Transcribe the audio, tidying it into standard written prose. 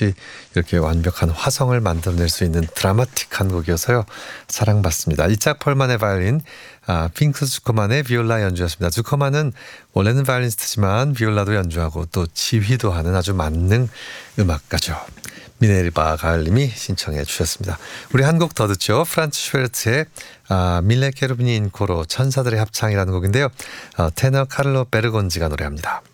없이 이렇게 완벽한 화성을 만들어낼 수 있는 드라마틱한 곡이어서요. 사랑받습니다. 이짝 펄만의 바이올린, 핑크 주커만의 비올라 연주였습니다. 주커만은 원래는 바이올리니스트지만 비올라도 연주하고 또 지휘도 하는 아주 만능 음악가죠. 미네르바 가을님이 신청해 주셨습니다. 우리 한 곡 더 듣죠. 프란츠 슈베르트의 밀레 케르비니 인코로 천사들의 합창이라는 곡인데요. 테너 카를로 베르곤지가 노래합니다.